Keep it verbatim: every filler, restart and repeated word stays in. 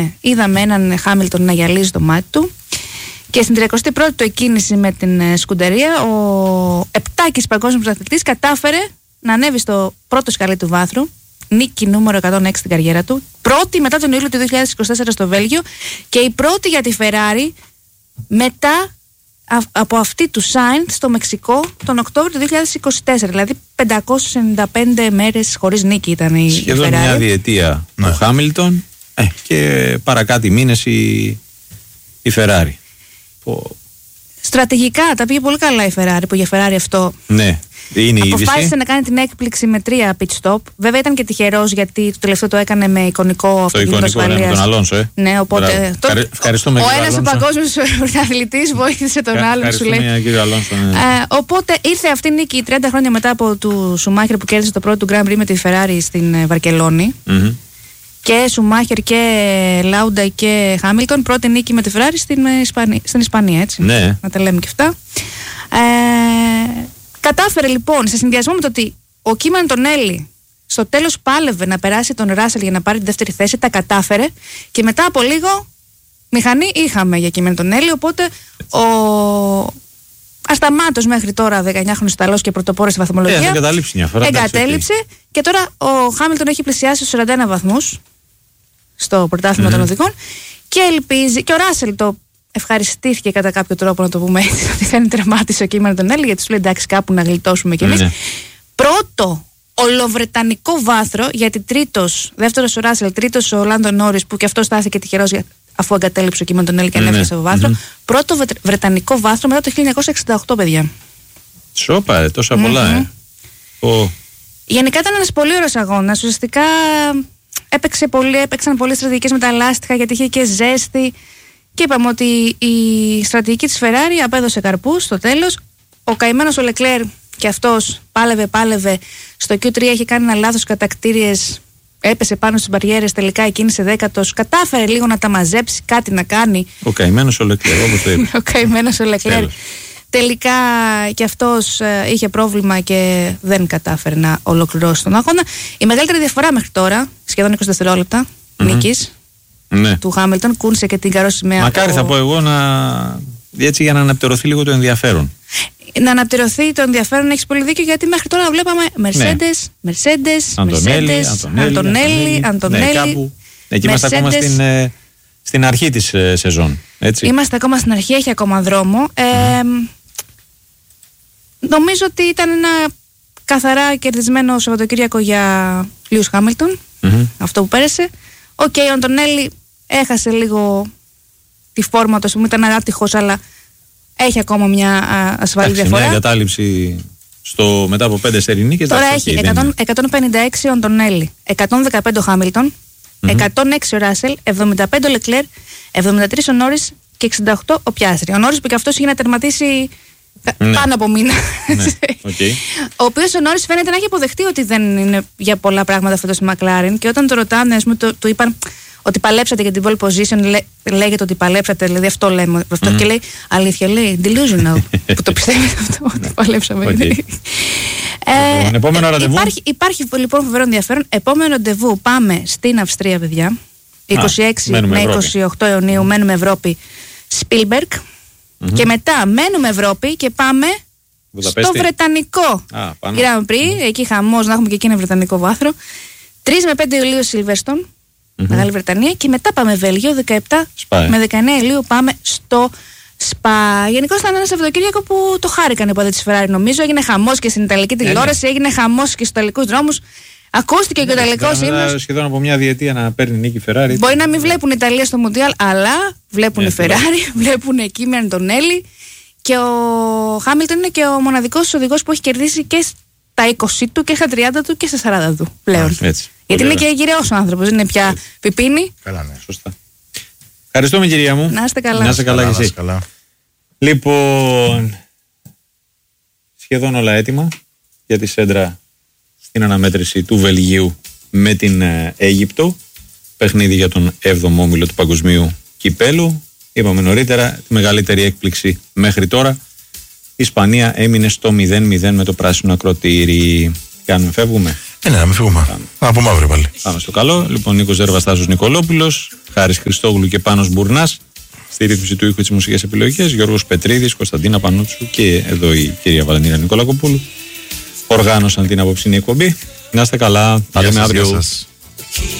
Ναι, είδαμε έναν Χάμιλτον να γυαλίζει το μάτι του. Και στην τριακοστή πρώτη του εκκίνηση με την Σκουντερία, ο επτάκης παγκόσμιος πρωταθλητής κατάφερε να ανέβει στο πρώτο σκαλί του βάθρου. Νίκη νούμερο εκατόν έξι στην καριέρα του. Πρώτη μετά τον Ιούλιο του δύο χιλιάδες είκοσι τέσσερα στο Βέλγιο. Και η πρώτη για τη Ferrari μετά από αυτή του Sainz στο Μεξικό τον Οκτώβριο του δύο χιλιάδες είκοσι τέσσερα. Δηλαδή πεντακόσιες ενενήντα πέντε μέρες χωρίς νίκη ήταν η σχεδόν Ferrari. Σχεδόν μια διετία ναι. ο Χάμιλτον ε, και παρακάτω μήνες η, η Ferrari. Ο... Στρατηγικά τα πήγε πολύ καλά η Ferrari, που για Ferrari αυτό ναι, είναι η αποφάσισε είδηση. να κάνει την έκπληξη με τρία pit stop. Βέβαια ήταν και τυχερός, γιατί το τελευταίο το έκανε με εικονικό αυτοκίνητο ασφαλείας. Ναι, με τον Αλόνσο, ε. Ναι, οπότε το... Ευχαριστούμε, ο ένας ο παγκόσμιος πρωταθλητής βοήθησε τον άλλον, σου λέει. Κύριε Αλόνσο, ναι. ε, οπότε ήρθε αυτή η νίκη τριάντα χρόνια μετά από του Σουμάχερ που κέρδισε το πρώτο του Grand Prix με τη Ferrari στην Βαρκελόνη. Mm-hmm. Και Σουμάχερ και Λάουντα και Χάμιλτον, πρώτη νίκη με τη Ferrari στην Ισπανία, στην Ισπανία, έτσι. Ναι. Να τα λέμε και αυτά. Ε, κατάφερε λοιπόν, σε συνδυασμό με το ότι ο Κίμαν Αντωνέλη στο τέλος πάλευε να περάσει τον Ράσελ για να πάρει τη δεύτερη θέση, τα κατάφερε και μετά από λίγο μηχανή είχαμε για Κίμαν Αντωνέλη, οπότε ο ασταμάτως μέχρι τώρα δεκαεννιάχρονος Ιταλός και πρωτοπόρος στη βαθμολογία ε, εγκατέλειψε μια φορά, εγκατέλειψε okay. Και τώρα ο Χάμιλτον έχει πλησιάσει στους σαράντα ένα βαθμούς στο πρωτάθλημα mm-hmm. των οδηγών και ελπίζει, και ο Ράσελ το ευχαριστήθηκε κατά κάποιο τρόπο, να το πούμε έτσι, ότι δεν τερμάτισε ο Κίμαν Αντωνέλη, γιατί σου λέει εντάξει, κάπου να γλιτώσουμε κι εμείς. Mm-hmm. Πρώτο ολοβρετανικό βάθρο, γιατί τρίτος, δεύτερος ο Ράσελ, τρίτος ο Λάντο Νόρις, που και αυτό στάθηκε τυχερός αφού εγκατέλειψε ο Κίμαν Αντωνέλη και ανέφερε στο βάθρο. Mm-hmm. Πρώτο βρετανικό βάθρο μετά το χίλια εννιακόσια εξήντα οκτώ, παιδιά. Σόπα, ε, τόσα πολλά, mm-hmm. ε. Oh. Γενικά ήταν ένας πολύ ωραίος αγώνας. Ουσιαστικά έπαιξε πολύ, έπαιξαν πολλές στρατηγικές με τα λάστιχα, γιατί είχε και ζέστη. Και είπαμε ότι η στρατηγική της Ferrari απέδωσε καρπούς στο τέλος. Ο καημένος ο Λεκλέρ και αυτός πάλευε, πάλευε. Στο κιου τρία είχε κάνει ένα λάθος κατακτήριες. Έπεσε πάνω στις μπαριέρες, τελικά εκκίνησε δέκατος. Κατάφερε λίγο να τα μαζέψει, κάτι να κάνει. Ο καημένος ο Λεκλέρ, όπως το είπε. Ο καημένος ο Λεκλέρ. Τελικά και αυτός ε, είχε πρόβλημα και δεν κατάφερε να ολοκληρώσει τον αγώνα. Η μεγαλύτερη διαφορά μέχρι τώρα, σχεδόν είκοσι δευτερόλεπτα mm-hmm. νίκης ναι. του Χάμιλτον, κούνησε και την καρόση σημαία. Μακάρι ο... θα πω εγώ να. Έτσι για να αναπτερωθεί λίγο το ενδιαφέρον. Να αναπτερωθεί το ενδιαφέρον, έχεις πολύ δίκιο, γιατί μέχρι τώρα βλέπαμε Mercedes, ναι. Mercedes, Αντωνέλη, Mercedes, Αντωνέλη, Αντωνέλη. Ναι, κάπου. Εκεί είμαστε ακόμα στην, ε, στην αρχή της ε, σεζόν. Έτσι. Είμαστε ακόμα στην αρχή, έχει ακόμα δρόμο. Ε, mm. Νομίζω ότι ήταν ένα καθαρά κερδισμένο Σαββατοκύριακο για Λιούς Χάμιλτον, mm-hmm. αυτό που πέρασε. Οκ, okay, ο Αντωνέλη έχασε λίγο τη φόρμα του, πούμε, ήταν άτυχος, αλλά έχει ακόμα μια ασφαλή διαφορά. Μια εγκατάλειψη στο, μετά από πέντε σερινίκες. Τώρα έχει εκατόν πενήντα έξι ο Αντωνέλη, εκατόν δεκαπέντε ο Χάμιλτον, mm-hmm. εκατόν έξι ο Ράσελ, εβδομήντα πέντε ο Λεκλέρ, εβδομήντα τρία ο Νόρις και εξήντα οκτώ ο Πιάστρι. Ο Νόρις που και αυτός είχε να τερματίσει ναι. πάνω από μήνα. Ναι. Okay. Ο οποίος ο Νόρις φαίνεται να έχει αποδεχτεί ότι δεν είναι για πολλά πράγματα φέτος στη McLaren, και όταν το ρωτάνε, ας πούμε, το, του είπαν ότι παλέψατε για την pole position, λέ, λέγεται ότι παλέψατε, δηλαδή αυτό λέμε. Αυτό mm. και λέει αλήθεια, λέει delusional. Που το πιστεύετε αυτό, ότι παλέψαμε. Okay. ε, επόμενο ραντεβού. Υπάρχει, υπάρχει λοιπόν φοβερό ενδιαφέρον. Επόμενο ραντεβού πάμε στην Αυστρία, παιδιά. είκοσι έξι με είκοσι οκτώ Ιουνίου μένουμε Ευρώπη, Spielberg. Mm-hmm. Και μετά μένουμε Ευρώπη και πάμε Βουδαπέστη. Στο Βρετανικό Grand Prix. Εκεί χαμός, να έχουμε και εκεί ένα βρετανικό βάθρο. τρεις με πέντε Ιουλίου Silverstone, mm-hmm. Μεγάλη Βρετανία. Και μετά πάμε Βέλγιο, δεκαεπτά Σπά, με δεκαεννέα Ιουλίου πάμε στο Σπα. Γενικώς ήταν ένα Σαββατοκύριακο που το χάρηκαν οι παδοί της Ferrari, νομίζω. Έγινε χαμός και στην Ιταλική τηλεόραση, έγινε χαμός και στους Ιταλικούς δρόμους. Ακούστηκε και ο Ιταλικός ύμνος. Σχεδόν από μια διετία να παίρνει νίκη Ferrari. Μπορεί να μην βλέπουν η Ιταλία στο Μουντιάλ, αλλά βλέπουν η Ferrari, βλέπουν εκεί με Αντωνέλη. Και ο Χάμιλτον είναι και ο μοναδικός οδηγός που έχει κερδίσει και στα είκοσι του και στα τριάντα του και στα σαράντα του πλέον. Έτσι. Γιατί είναι και γυραιός ο άνθρωπος, δεν είναι πια πιπίνι. Καλά, ναι, σωστά. Ευχαριστούμε, κυρία μου. Να είστε καλά. Να είστε καλά, καλά και εσύ. Καλά. Λοιπόν, σχεδόν όλα έτοιμα για τη σέντρα στην αναμέτρηση του Βελγίου με την Αίγυπτο. Παιχνίδι για τον έβδομο όμιλο του Παγκοσμίου Κυπέλου. Είπαμε νωρίτερα, τη μεγαλύτερη έκπληξη μέχρι τώρα. Η Ισπανία έμεινε στο μηδέν μηδέν με το πράσινο ακροτήρι. Κάνουμε, φεύγουμε. Ε, ναι, να μην φύγουμε. Πάμε. Από μαύρη πάλι. Πάμε στο καλό. Λοιπόν, Νίκος Ζέρβας, Τάσος Νικολόπουλος, Χάρης Χριστόγλου και Πάνος Μπουρνάς. Στη ρύθμιση του ήχου της μουσικές επιλογές, Γιώργος Πετρίδης, Κωνσταντίνα Πανούτσου και εδώ η κυρία Βαλεντίνα Νικολακοπούλου. Οργάνωσαν την απόψινή εκπομπή. Να είστε καλά. Τα λέμε αύριο.